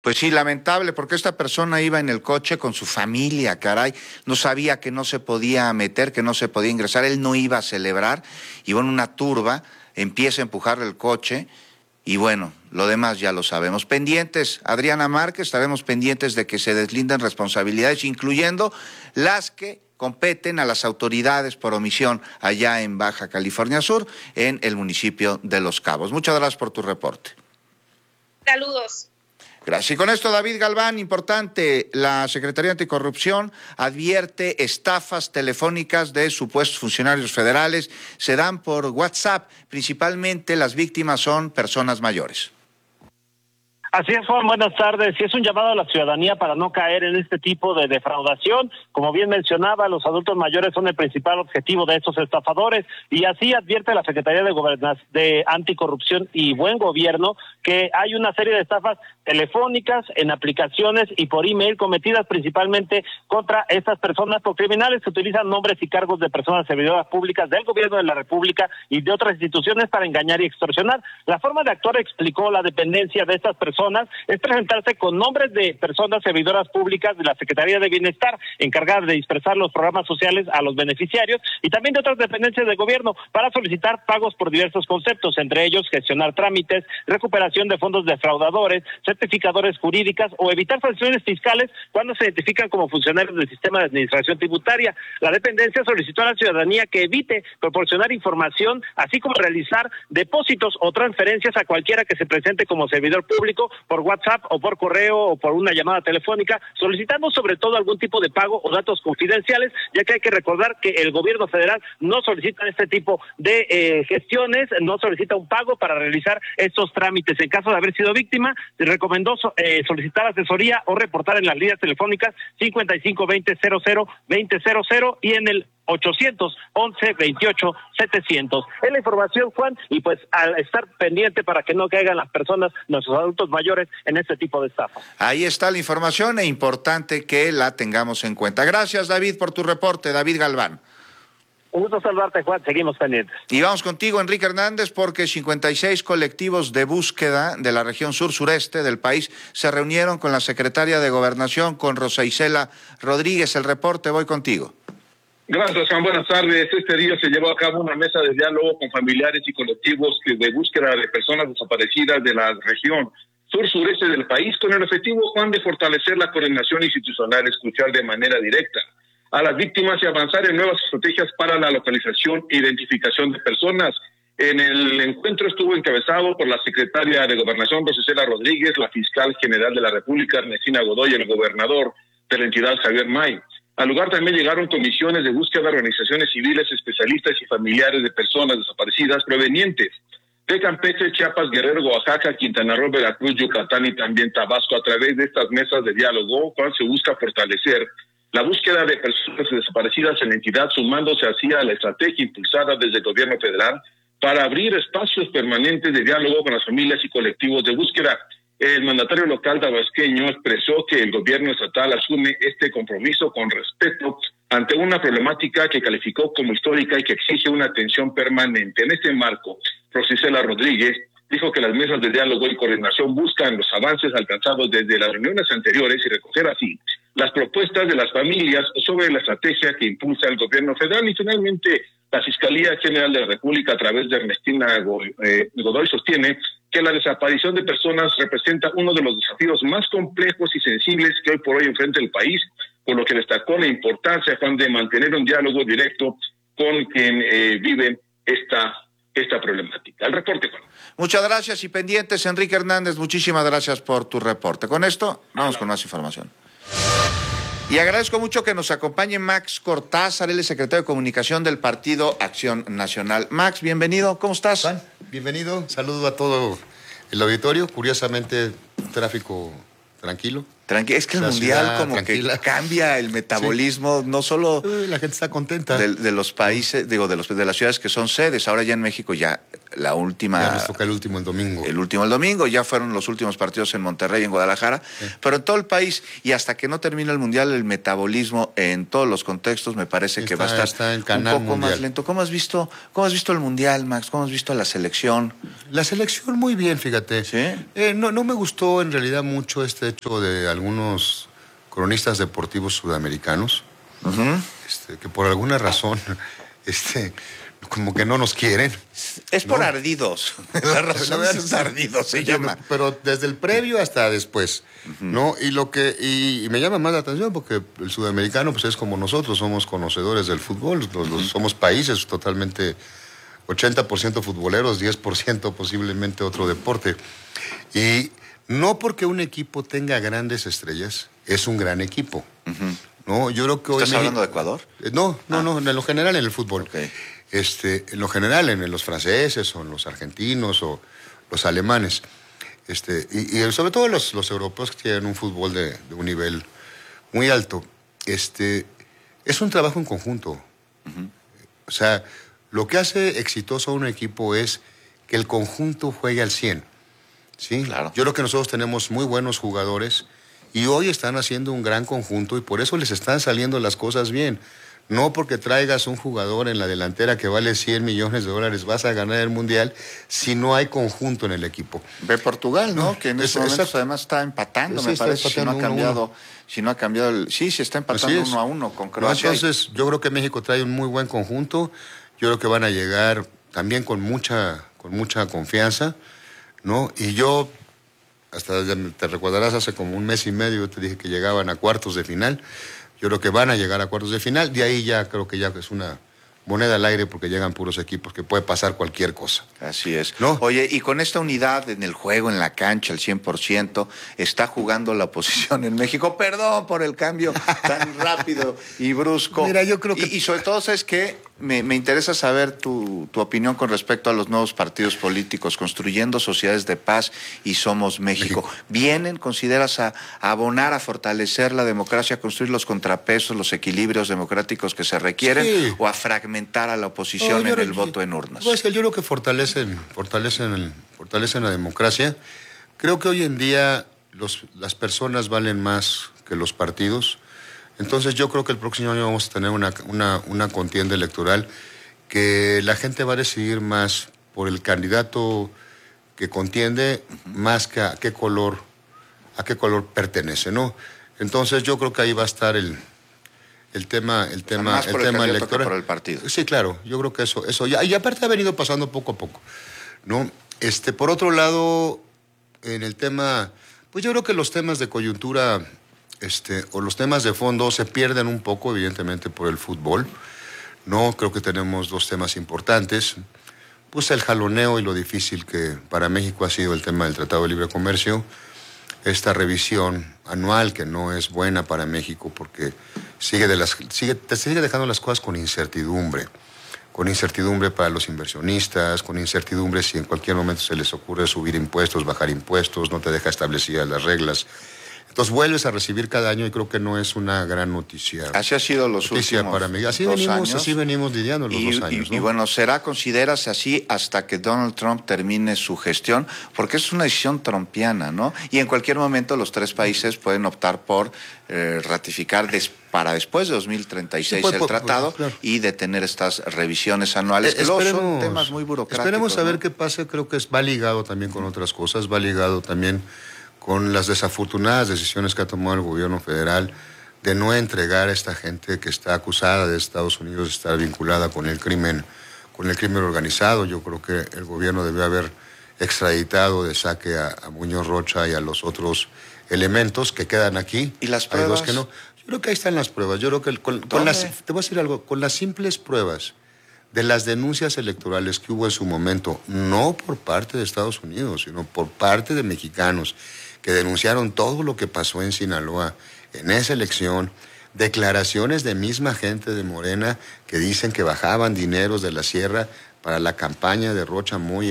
Pues sí, lamentable, porque esta persona iba en el coche con su familia, caray, no sabía que no se podía meter, que no se podía ingresar, él no iba a celebrar, y bueno, una turba empieza a empujarle el coche, y bueno, lo demás ya lo sabemos. Pendientes, Adriana Márquez, estaremos pendientes de que se deslinden responsabilidades, incluyendo las que competen a las autoridades por omisión allá en Baja California Sur, en el municipio de Los Cabos. Muchas gracias por tu reporte. Saludos. Gracias. Y con esto, David Galván, importante, la Secretaría Anticorrupción advierte estafas telefónicas de supuestos funcionarios federales, se dan por WhatsApp, principalmente las víctimas son personas mayores. Así es, Juan, buenas tardes. Y es un llamado a la ciudadanía para no caer en este tipo de defraudación. Como bien mencionaba, los adultos mayores son el principal objetivo de estos estafadores, y así advierte la Secretaría de Anticorrupción y Buen Gobierno que hay una serie de estafas telefónicas, en aplicaciones y por email cometidas principalmente contra estas personas por criminales que utilizan nombres y cargos de personas servidoras públicas del Gobierno de la República y de otras instituciones para engañar y extorsionar. La forma de actuar, explicó la dependencia de estas personas, es presentarse con nombres de personas servidoras públicas de la Secretaría de Bienestar, encargadas de dispersar los programas sociales a los beneficiarios, y también de otras dependencias del gobierno para solicitar pagos por diversos conceptos, entre ellos gestionar trámites, recuperación de fondos defraudadores, certificadores jurídicas o evitar sanciones fiscales cuando se identifican como funcionarios del sistema de administración tributaria. La dependencia solicitó a la ciudadanía que evite proporcionar información, así como realizar depósitos o transferencias a cualquiera que se presente como servidor público por WhatsApp o por correo o por una llamada telefónica, solicitando sobre todo algún tipo de pago o datos confidenciales, ya que hay que recordar que el gobierno federal no solicita este tipo de gestiones, no solicita un pago para realizar estos trámites. En caso de haber sido víctima, se recomendó solicitar asesoría o reportar en las líneas telefónicas 5520002000 y en el 811-28-700. Es la información, Juan, y pues al estar pendiente para que no caigan las personas, nuestros adultos mayores, en este tipo de estafas. Ahí está la información, e importante que la tengamos en cuenta. Gracias, David, por tu reporte. David Galván. Un gusto saludarte, Juan, seguimos pendientes. Y vamos contigo, Enrique Hernández, porque 56 colectivos de búsqueda de la región sur-sureste del país se reunieron con la secretaria de Gobernación, con Rosa Isela Rodríguez. El reporte, voy contigo. Gracias, Juan. Buenas tardes. Este día se llevó a cabo una mesa de diálogo con familiares y colectivos de búsqueda de personas desaparecidas de la región sur-sureste del país, con el objetivo, Juan, de fortalecer la coordinación institucional, escuchar de manera directa a las víctimas y avanzar en nuevas estrategias para la localización e identificación de personas. En el encuentro estuvo encabezado por la secretaria de Gobernación, Rosa Isela Rodríguez, la fiscal general de la República, Ernestina Godoy, y el gobernador de la entidad, Javier May. Al lugar también llegaron comisiones de búsqueda, organizaciones civiles, especialistas y familiares de personas desaparecidas provenientes de Campeche, Chiapas, Guerrero, Oaxaca, Quintana Roo, Veracruz, Yucatán y también Tabasco. A través de estas mesas de diálogo, cual se busca fortalecer la búsqueda de personas desaparecidas en la entidad, sumándose así a la estrategia impulsada desde el gobierno federal para abrir espacios permanentes de diálogo con las familias y colectivos de búsqueda. El mandatario local tabasqueño expresó que el gobierno estatal asume este compromiso con respeto ante una problemática que calificó como histórica y que exige una atención permanente. En este marco, Rosa Isela Rodríguez dijo que las mesas de diálogo y coordinación buscan los avances alcanzados desde las reuniones anteriores y recoger así las propuestas de las familias sobre la estrategia que impulsa el gobierno federal. Y finalmente, la Fiscalía General de la República, a través de Ernestina Godoy, sostiene que la desaparición de personas representa uno de los desafíos más complejos y sensibles que hoy por hoy enfrenta el país, por lo que destacó la importancia, Juan, de mantener un diálogo directo con quien vive esta problemática. El reporte, Juan. Muchas gracias y pendientes, Enrique Hernández, muchísimas gracias por tu reporte. Con esto, vamos con más información. Y agradezco mucho que nos acompañe Max Cortázar, él es secretario de Comunicación del Partido Acción Nacional. Max, bienvenido, ¿cómo estás? Juan, bienvenido, saludo a todo el auditorio. Curiosamente, tráfico tranquilo. Es que el La mundial ciudad, como tranquila. que cambia el metabolismo, no solo La gente está contenta. de los países, de las ciudades que son sedes. Ahora ya en México ya la última... Ya nos toca el último el domingo. El domingo, ya fueron los últimos partidos en Monterrey y en Guadalajara, pero en todo el país, y hasta que no termine el mundial, el metabolismo en todos los contextos me parece que va a estar en un canal poco mundial. más lento. ¿Cómo has visto el mundial, Max? ¿Cómo has visto a la selección? La selección muy bien, fíjate. ¿Sí? No me gustó en realidad mucho este hecho de algunos cronistas deportivos sudamericanos, que por alguna razón, como que no nos quieren. Es por ardidos. La razón es ardidos, se llama. Pero desde el previo hasta después, ¿no? Y me llama más la atención porque el sudamericano pues es como nosotros, somos conocedores del fútbol, somos países totalmente 80% futboleros, 10% posiblemente otro deporte. Y no porque un equipo tenga grandes estrellas, es un gran equipo. No, yo creo que hoy ¿Estás hablando de Ecuador? No, en lo general en el fútbol. Okay. En lo general en los franceses o en los argentinos o los alemanes. Y sobre todo los europeos que tienen un fútbol de un nivel muy alto. Es un trabajo en conjunto. O sea, lo que hace exitoso a un equipo es que el conjunto juegue al 100. ¿Sí? Claro. Yo creo que nosotros tenemos muy buenos jugadores y hoy están haciendo un gran conjunto y por eso les están saliendo las cosas bien. No porque traigas un jugador en la delantera que vale $100 millones vas a ganar el Mundial si no hay conjunto en el equipo. Ve Portugal, ¿no? Que en estos momentos además está empatando, Sí, me está parece, empatando si no ha cambiado Sí, se está empatando 1-1 con Croacia. Entonces, yo creo que México trae un muy buen conjunto. Yo creo que van a llegar también con mucha confianza, ¿no? Y yo, te recordarás, hace como un mes y medio te dije que llegaban a cuartos de final. Yo creo que van a llegar a cuartos de final. De ahí ya creo que ya es una moneda al aire porque llegan puros equipos que puede pasar cualquier cosa. Así es. ¿No? Oye, y con esta unidad en el juego, en la cancha, al 100%, está jugando la oposición en México. Perdón por el cambio tan rápido y brusco. Mira, yo creo que... Y sobre todo, ¿sabes qué? Me interesa saber tu opinión con respecto a los nuevos partidos políticos, Construyendo Sociedades de Paz y Somos México. ¿Vienen, consideras, a abonar, a fortalecer la democracia, a construir los contrapesos, los equilibrios democráticos que se requieren, sí, o a fragmentar a la oposición en el voto en urnas? Pues yo creo que fortalecen la democracia. Creo que hoy en día las personas valen más que los partidos. Entonces yo creo que el próximo año vamos a tener una contienda electoral que la gente va a decidir más por el candidato que contiende más que a qué color pertenece, ¿no? Entonces yo creo que ahí va a estar el tema electoral. Por el partido. Sí, claro, yo creo que eso y aparte ha venido pasando poco a poco, ¿no? Por otro lado, en el tema, pues yo creo que los temas de coyuntura o los temas de fondo se pierden un poco, evidentemente, por el fútbol. No, creo que tenemos dos temas importantes. Pues el jaloneo y lo difícil que para México ha sido el tema del Tratado de Libre Comercio. Esta revisión anual que no es buena para México porque te sigue dejando las cosas con incertidumbre para los inversionistas, con incertidumbre si en cualquier momento se les ocurre subir impuestos, bajar impuestos, no te deja establecidas las reglas. Entonces vuelves a recibir cada año y creo que no es una gran noticia. Así ha sido los últimos para mí. Así venimos lidiando los 2 años. ¿No? Y bueno, consideras así hasta que Donald Trump termine su gestión, porque es una decisión trumpiana, ¿no? Y en cualquier momento los 3 países pueden optar por ratificar para después de 2036 el tratado claro. Y detener estas revisiones anuales, que luego son temas muy burocráticos. Esperemos a ver ¿no? qué pasa. Creo que va ligado también con otras cosas, va ligado también con las desafortunadas decisiones que ha tomado el gobierno federal de no entregar a esta gente que está acusada de Estados Unidos de estar vinculada con el crimen organizado. Yo creo que el gobierno debió haber extraditado de saque a Muñoz Rocha y a los otros elementos que quedan aquí. ¿Y las pruebas? Hay 2 que no. Yo creo que ahí están las pruebas. Yo creo que te voy a decir algo, con las simples pruebas de las denuncias electorales que hubo en su momento, no por parte de Estados Unidos, sino por parte de mexicanos, que denunciaron todo lo que pasó en Sinaloa en esa elección, declaraciones de misma gente de Morena que dicen que bajaban dineros de la sierra para la campaña de Rocha Moya.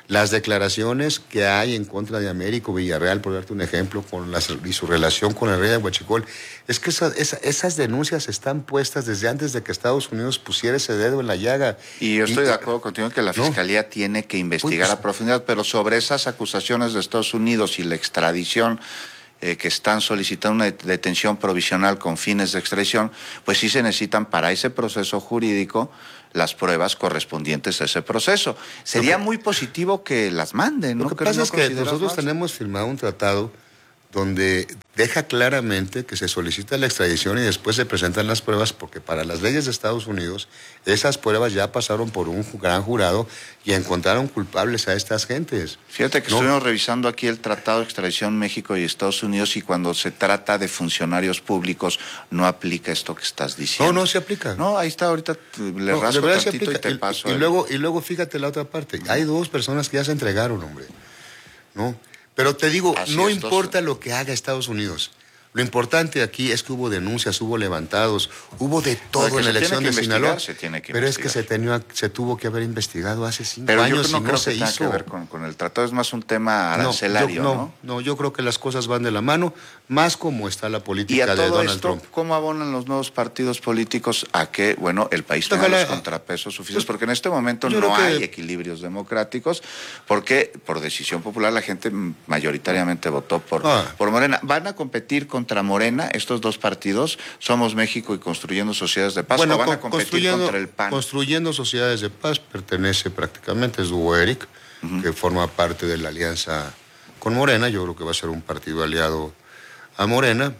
Las declaraciones que hay en contra de Américo Villarreal, por darte un ejemplo, y su relación con el rey de Huachicol, es que esas denuncias están puestas desde antes de que Estados Unidos pusiera ese dedo en la llaga. Y yo estoy de acuerdo contigo en que la Fiscalía tiene que investigar a profundidad, pero sobre esas acusaciones de Estados Unidos y la extradición que están solicitando una detención provisional con fines de extradición, pues sí se necesitan para ese proceso jurídico las pruebas correspondientes a ese proceso. Sería muy positivo que las manden, ¿no? Lo que pasa es que nosotros tenemos firmado un tratado donde deja claramente que se solicita la extradición y después se presentan las pruebas, porque para las leyes de Estados Unidos esas pruebas ya pasaron por un gran jurado y encontraron culpables a estas gentes. Fíjate que estuvimos revisando aquí el Tratado de Extradición México y Estados Unidos, y cuando se trata de funcionarios públicos no aplica esto que estás diciendo. No se aplica. No, ahí está, ahorita le rasco tantito y te paso. Y luego fíjate la otra parte. Hay 2 personas que ya se entregaron, hombre. ¿No? Pero te digo, no importa lo que haga Estados Unidos. Lo importante aquí es que hubo denuncias, hubo levantados, hubo de todo en la elección de Sinaloa. Pero es que se tuvo que haber investigado hace 5 años y no se hizo. Que ver con el tratado, es más un tema arancelario, ¿no? No, yo creo que las cosas van de la mano, más como está la política de Donald Trump. ¿Cómo abonan los nuevos partidos políticos a que, el país tenga los contrapesos suficientes? Porque en este momento no hay equilibrios democráticos, porque por decisión popular la gente mayoritariamente votó por Morena. Van a competir contra Morena, estos 2 partidos, Somos México y Construyendo Sociedades de Paz, o van a competir contra el PAN. Construyendo Sociedades de Paz pertenece prácticamente, es Hugo Eric, que forma parte de la alianza con Morena. Yo creo que va a ser un partido aliado a Morena.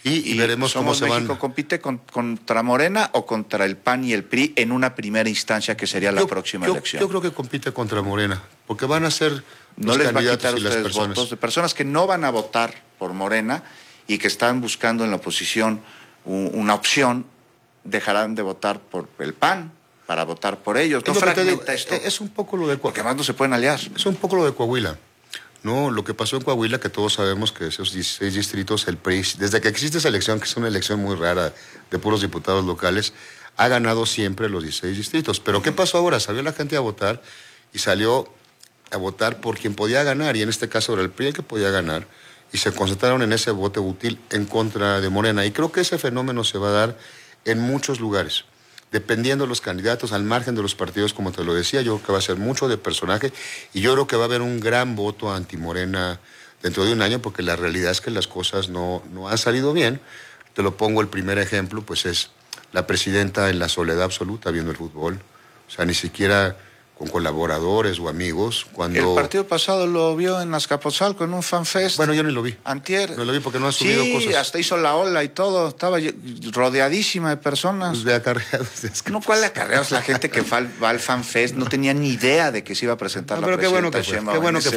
Y veremos cómo se van. ¿Somos México compite contra Morena o contra el PAN y el PRI en una primera instancia que sería la próxima elección? Yo creo que compite contra Morena, porque van a ser no les va a quitar a ustedes votos de personas que no van a votar por Morena y que están buscando en la oposición una opción, dejarán de votar por el PAN para votar por ellos. No fragmenta esto. Es un poco lo de Coahuila. Porque además no se pueden aliar. Es un poco lo de Coahuila. No, lo que pasó en Coahuila, que todos sabemos que esos 16 distritos, el PRI, desde que existe esa elección, que es una elección muy rara de puros diputados locales, ha ganado siempre los 16 distritos. Pero ¿qué pasó ahora? Salió la gente a votar y salió a votar por quien podía ganar, y en este caso era el PRI el que podía ganar, y se concentraron en ese voto útil en contra de Morena. Y creo que ese fenómeno se va a dar en muchos lugares, dependiendo de los candidatos, al margen de los partidos, como te lo decía. Yo creo que va a ser mucho de personaje, y yo creo que va a haber un gran voto anti-Morena dentro de un año, porque la realidad es que las cosas no han salido bien. Te lo pongo, el primer ejemplo, pues es la presidenta en la soledad absoluta viendo el fútbol. O sea, ni siquiera con colaboradores o amigos. Cuando el partido pasado lo vio en Azcapotzalco en un fanfest. Bueno, yo ni lo vi. Antier. No lo vi porque no ha subido cosas. Sí, hasta hizo la ola y todo. Estaba rodeadísima de personas. Pues de acarreados. No, ¿cuál de acarreados? La gente que va al fanfest no tenía ni idea de que se iba a presentar la presidenta Sheinbaum.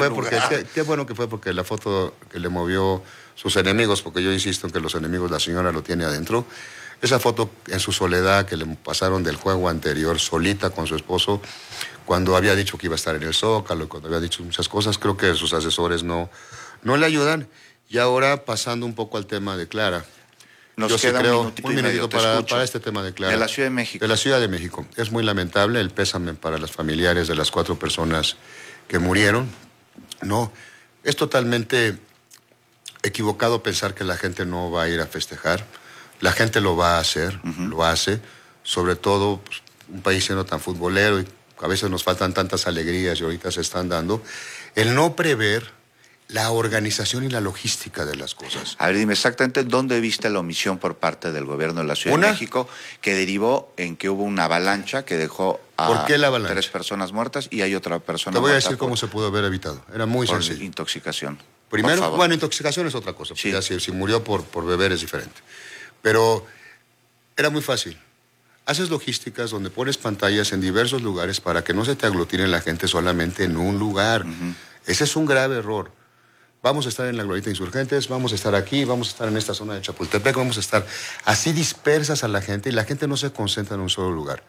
Qué bueno que fue porque la foto que le movió sus enemigos, porque yo insisto en que los enemigos la señora lo tiene adentro. Esa foto en su soledad que le pasaron del juego anterior, solita con su esposo, cuando había dicho que iba a estar en el Zócalo, cuando había dicho muchas cosas, creo que sus asesores no le ayudan. Y ahora, pasando un poco al tema de Clara. Nos queda un minutito para este tema de Clara. De la Ciudad de México. De la Ciudad de México. Es muy lamentable el pésame para los familiares de las 4 personas que murieron. No, es totalmente equivocado pensar que la gente no va a ir a festejar. La gente lo va a hacer, lo hace, sobre todo pues, un país siendo tan futbolero y a veces nos faltan tantas alegrías y ahorita se están dando. El no prever la organización y la logística de las cosas. A ver, dime exactamente dónde viste la omisión por parte del gobierno de la Ciudad de México que derivó en que hubo una avalancha que dejó a 3 personas muertas y hay otra persona muerta. Te voy a decir cómo se pudo haber evitado. Era muy sencillo. Intoxicación. Primero, bueno, intoxicación es otra cosa. Sí. Ya si murió por beber es diferente. Pero era muy fácil. Haces logísticas donde pones pantallas en diversos lugares para que no se te aglutine la gente solamente en un lugar. Ese es un grave error. Vamos a estar en la Glorieta Insurgentes, vamos a estar aquí, vamos a estar en esta zona de Chapultepec, vamos a estar así dispersas a la gente y la gente no se concentra en un solo lugar.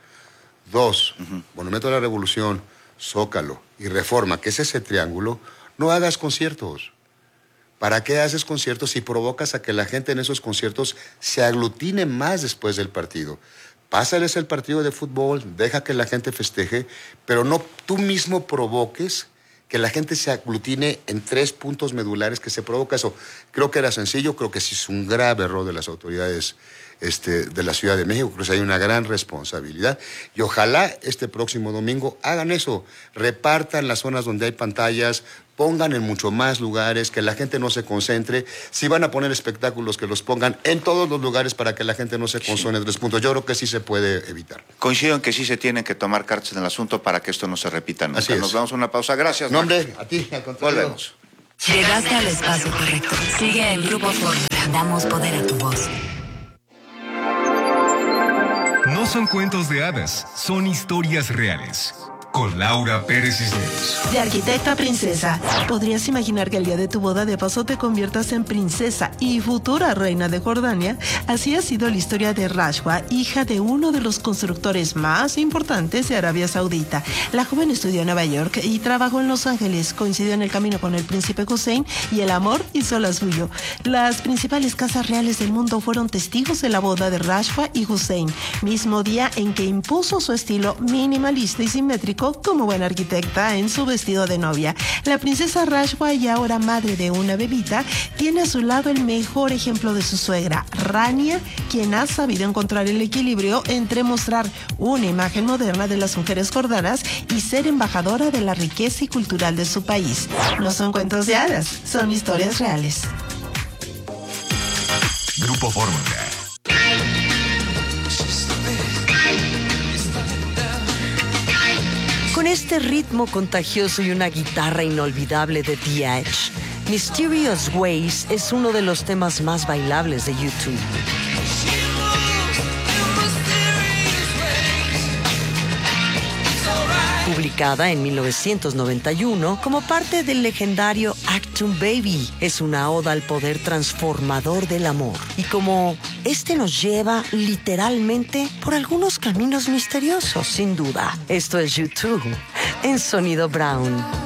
2, Monumento a la Revolución, Zócalo y Reforma, que es ese triángulo, no hagas conciertos. ¿Para qué haces conciertos si provocas a que la gente en esos conciertos se aglutine más después del partido? Pásales el partido de fútbol, deja que la gente festeje, pero no tú mismo provoques que la gente se aglutine en 3 puntos medulares que se provoca eso. Creo que era sencillo, creo que sí es un grave error de las autoridades de la Ciudad de México, creo que hay una gran responsabilidad y ojalá este próximo domingo hagan eso, repartan las zonas donde hay pantallas, pongan en mucho más lugares, que la gente no se concentre, si van a poner espectáculos que los pongan en todos los lugares para que la gente no se concentre en 3 puntos, yo creo que sí se puede evitar. Coincido en que sí se tienen que tomar cartas en el asunto para que esto no se repita nunca. Así es. Nos vamos a una pausa, gracias. No, hombre, a ti, al contrario. Volvemos. Llegaste al espacio correcto. Sigue el Grupo Fórmula. Damos poder a tu voz. No son cuentos de hadas, son historias reales. Con Laura Pérez Cisneros. De arquitecta a princesa, ¿podrías imaginar que el día de tu boda de paso te conviertas en princesa y futura reina de Jordania? Así ha sido la historia de Rashwa, hija de uno de los constructores más importantes de Arabia Saudita. La joven estudió en Nueva York y trabajó en Los Ángeles. Coincidió en el camino con el príncipe Hussein y el amor hizo la suyo. Las principales casas reales del mundo fueron testigos de la boda de Rashwa y Hussein, mismo día en que impuso su estilo minimalista y simétrico como buena arquitecta en su vestido de novia. La princesa Rashwa, y ahora madre de una bebita, tiene a su lado el mejor ejemplo de su suegra, Rania, quien ha sabido encontrar el equilibrio entre mostrar una imagen moderna de las mujeres jordanas y ser embajadora de la riqueza y cultural de su país. No son cuentos de hadas, son historias reales. Grupo Fórmula. Con este ritmo contagioso y una guitarra inolvidable de The Edge, Mysterious Ways es uno de los temas más bailables de YouTube. Publicada en 1991 como parte del legendario Achtung Baby, es una oda al poder transformador del amor. Y como este nos lleva literalmente por algunos caminos misteriosos, sin duda. Esto es YouTube en Sonido Brown.